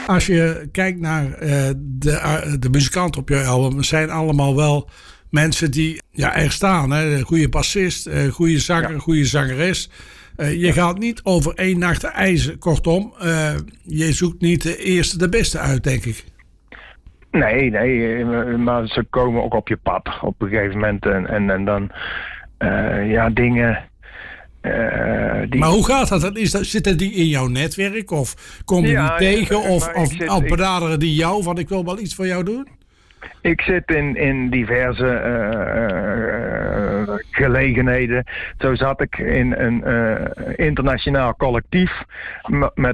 als je kijkt naar de muzikanten op je album, zijn allemaal wel mensen die er staan. Hè? Een goede bassist, een goede zanger, een goede zangeres. Je gaat niet over één nacht ijzer. Kortom, je zoekt niet de eerste de beste uit, denk ik. Nee, maar ze komen ook op je pad op een gegeven moment. En dan, dingen... Maar hoe gaat dat? Zitten die in jouw netwerk? Of kom je die tegen? Of benaderen die jou van ik wil wel iets voor jou doen? Ik zit in diverse gelegenheden. Zo zat ik in een internationaal collectief met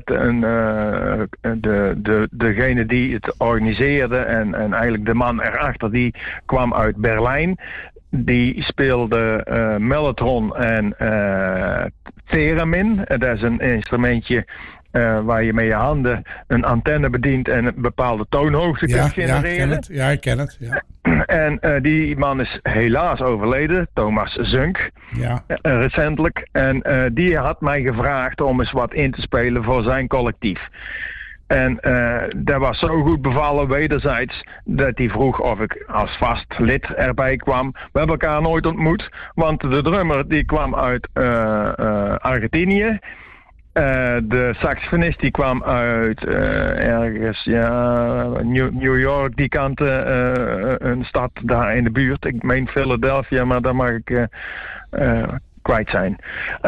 degene die het organiseerde en eigenlijk de man erachter, die kwam uit Berlijn. Die speelde mellotron en theremin. Dat is een instrumentje waar je met je handen een antenne bedient en een bepaalde toonhoogte kunt genereren. Ja, ik ken het. Ja. En die man is helaas overleden, Thomas Zunk, recentelijk. En die had mij gevraagd om eens wat in te spelen voor zijn collectief. En dat was zo goed bevallen wederzijds dat hij vroeg of ik als vast lid erbij kwam. We hebben elkaar nooit ontmoet, want de drummer die kwam uit Argentinië. De saxofonist die kwam uit ergens, New York, die kant, een stad daar in de buurt. Ik meen Philadelphia, maar daar mag ik kwijt zijn.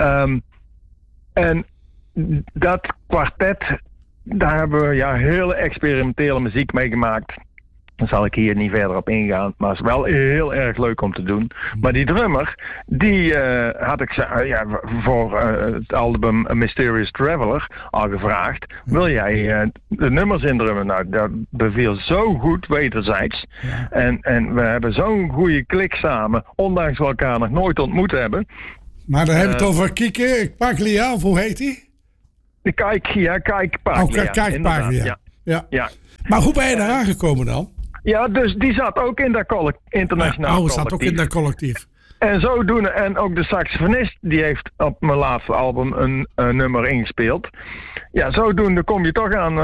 En dat kwartet, daar hebben we hele experimentele muziek mee gemaakt. Daar zal ik hier niet verder op ingaan, maar het is wel heel erg leuk om te doen. Maar die drummer, die had ik voor het album A Mysterious Traveler al gevraagd. Wil jij de nummers indrummen? Nou, dat beviel zo goed wederzijds. Ja. En we hebben zo'n goede klik samen, ondanks we elkaar nog nooit ontmoet hebben. Maar dan hebben we het over Kike Paglia, of hoe heet hij? Kijk Paglia. Kijk Paglia. Ja. Maar hoe ben je daar aangekomen dan? Ja, dus die zat ook in dat internationaal collectief. Zat ook in dat collectief. En zodoende, en ook de saxofonist, die heeft op mijn laatste album een nummer ingespeeld. Ja, zodoende kom je toch aan,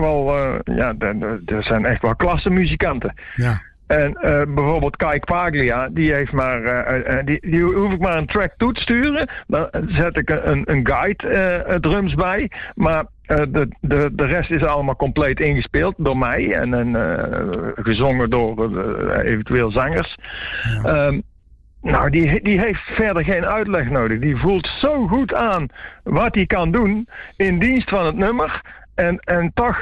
er zijn echt wel klasse muzikanten. Ja. En bijvoorbeeld Kijk Paglia, die heeft die hoef ik maar een track toe te sturen. Dan zet ik een guide drums bij. Maar de rest is allemaal compleet ingespeeld door mij en gezongen door eventueel zangers. Ja. Die heeft verder geen uitleg nodig. Die voelt zo goed aan wat hij kan doen in dienst van het nummer. En toch,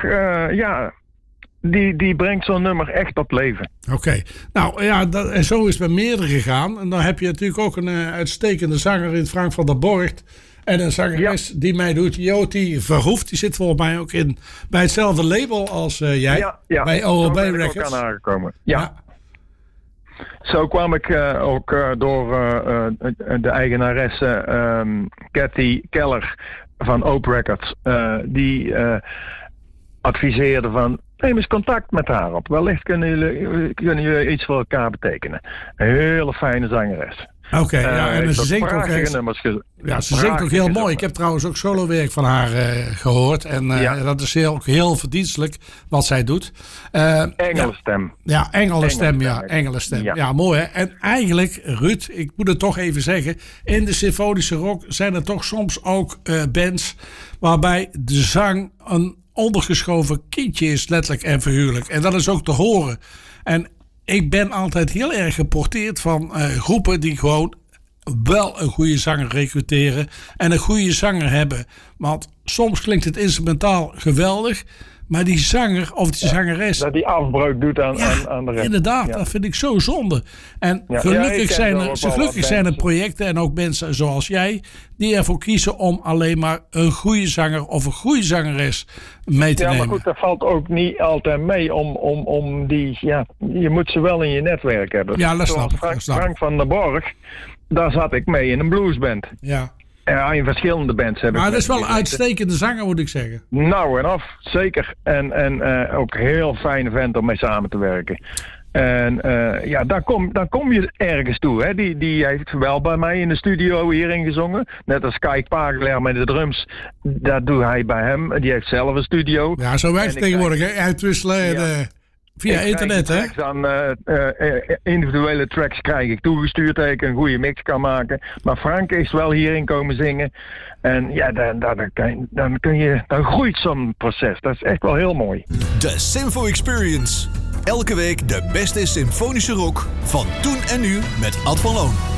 Die brengt zo'n nummer echt op leven. Oké. Nou ja, en zo is het bij meerdere gegaan. En dan heb je natuurlijk ook een uitstekende zanger in Frank van der Borgt. En een zangeres die mij doet, Joti Verhoef. Die zit volgens mij ook bij hetzelfde label als jij. Ja. Bij OLB Records. Ook aan aangekomen. Ja. Zo kwam ik ook door de eigenaresse Cathy Keller van Oak Records. Die adviseerde van, neem eens contact met haar op. Wellicht kunnen jullie iets voor elkaar betekenen. Een hele fijne zangeres. Oké, en ze zingt ook heel mooi. Ik heb trouwens ook solowerk van haar gehoord. En dat is heel verdienstelijk wat zij doet. Engelenstem. Ja, Engelenstem. Ja, mooi hè. En eigenlijk, Ruud, ik moet het toch even zeggen. In de symfonische rock zijn er toch soms ook bands waarbij de zang een ondergeschoven kindje is, letterlijk en figuurlijk. En dat is ook te horen. En ik ben altijd heel erg geporteerd van groepen die gewoon wel een goede zanger recruteren en een goede zanger hebben. Want soms klinkt het instrumentaal geweldig, maar die zanger of die zangeres... Dat die afbreuk doet aan de rest. Inderdaad, dat vind ik zo zonde. En gelukkig zijn er projecten en ook mensen zoals jij die ervoor kiezen om alleen maar een goede zanger of een goede zangeres mee te nemen. Ja, maar goed, dat valt ook niet altijd mee om die... Ja, je moet ze wel in je netwerk hebben. Ja, dat snap ik. Frank van der Borg, daar zat ik mee in een bluesband. Ja. Ja, in verschillende bands hebben. Maar dat is wel een uitstekende zanger, moet ik zeggen. Nou en af, zeker. En ook heel fijne vent om mee samen te werken. En dan kom je ergens toe. Hè. Die heeft wel bij mij in de studio hierin gezongen. Net als Kijk Pageler met de drums. Dat doe hij bij hem. Die heeft zelf een studio. Ja, zo werkt het tegenwoordig. Hè? Uitwisselen via internet, hè? Dan individuele tracks krijg ik toegestuurd. Dat ik een goede mix kan maken. Maar Frank is wel hierin komen zingen. En ja, dan groeit zo'n proces. Dat is echt wel heel mooi. De Sinfo Experience. Elke week de beste symfonische rock van toen en nu met Ad van Loon.